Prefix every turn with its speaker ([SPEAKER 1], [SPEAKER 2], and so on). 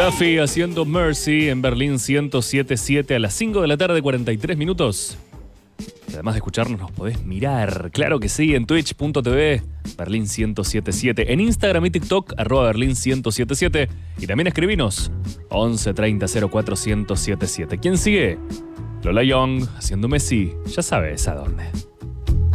[SPEAKER 1] Duffy haciendo Mercy en Berlín 107.7 a las 5 de la tarde, 43 minutos. Y además de escucharnos, nos podés mirar, claro que sí, en twitch.tv, Berlín 107.7, en Instagram y TikTok, @Berlín 107.7, y también escribinos 11 30 04 1077. ¿Quién sigue? Lola Young haciendo Messi, ya sabes a dónde.